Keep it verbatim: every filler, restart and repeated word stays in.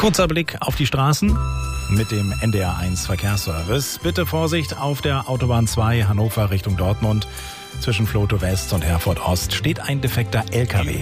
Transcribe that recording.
Kurzer Blick auf die Straßen mit dem N D R eins Verkehrsservice. Bitte Vorsicht auf der Autobahn zwei Hannover Richtung Dortmund. Zwischen Vlotho West und Erfurt Ost steht ein defekter L K W.